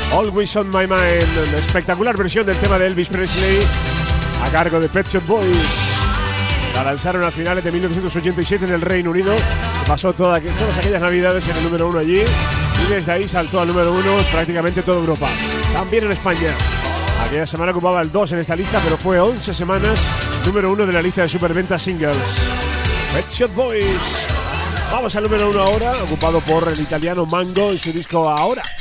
Always on My Mind, una espectacular versión del tema de Elvis Presley a cargo de Pet Shop Boys. La lanzaron a finales de 1987 en el Reino Unido. Se pasó todas aquellas navidades en el número 1 allí y desde ahí saltó al número 1 prácticamente toda Europa. También en España. Aquella semana ocupaba el 2 en esta lista, pero fue 11 semanas número 1 de la lista de superventas singles. Pet Shop Boys. Vamos al número 1 ahora, ocupado por el italiano Mango y su disco Ahora.